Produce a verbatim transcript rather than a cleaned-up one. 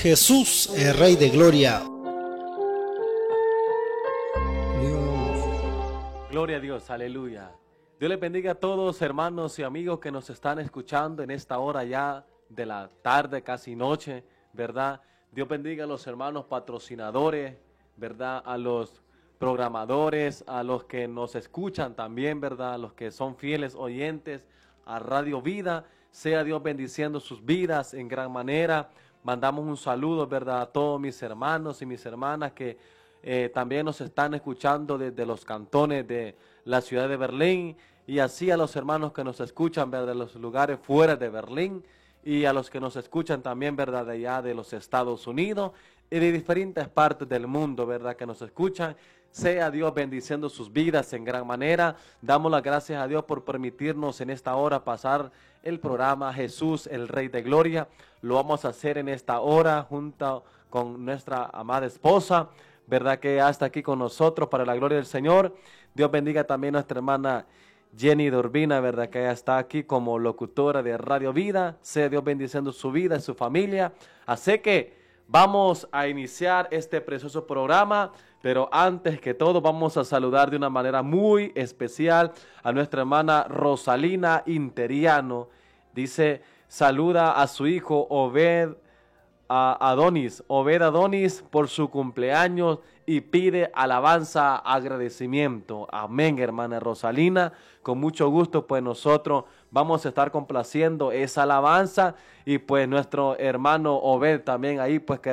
Jesús, el Rey de Gloria. Gloria a Dios, aleluya. Dios les bendiga a todos, hermanos y amigos que nos están escuchando en esta hora ya de la tarde, casi noche, ¿verdad? Dios bendiga a los hermanos patrocinadores, ¿verdad? A los programadores, a los que nos escuchan también, ¿verdad? A los que son fieles oyentes a Radio Vida. Sea Dios bendiciendo sus vidas en gran manera. Mandamos un saludo, ¿verdad? A todos mis hermanos y mis hermanas que eh, también nos están escuchando desde los cantones de la ciudad de Berlín, y así a los hermanos que nos escuchan, ¿verdad? De los lugares fuera de Berlín, y a los que nos escuchan también, ¿verdad? De allá de los Estados Unidos y de diferentes partes del mundo, ¿verdad? Que nos escuchan. Sea Dios bendiciendo sus vidas en gran manera. Damos las gracias a Dios por permitirnos en esta hora pasar el programa Jesús, el Rey de Gloria. Lo vamos a hacer en esta hora junto con nuestra amada esposa, ¿verdad? Que ya está aquí con nosotros para la gloria del Señor. Dios bendiga también a nuestra hermana Jenny Dorbina, ¿verdad? Que ella está aquí como locutora de Radio Vida. Sea Dios bendiciendo su vida y su familia. Así que vamos a iniciar este precioso programa, pero antes que todo vamos a saludar de una manera muy especial a nuestra hermana Rosalina Interiano. Dice, saluda a su hijo Obed a Adonis, Obed Adonis por su cumpleaños y pide alabanza, agradecimiento. Amén, hermana Rosalina. Con mucho gusto, pues nosotros vamos a estar complaciendo esa alabanza, y pues nuestro hermano Obed también ahí, pues que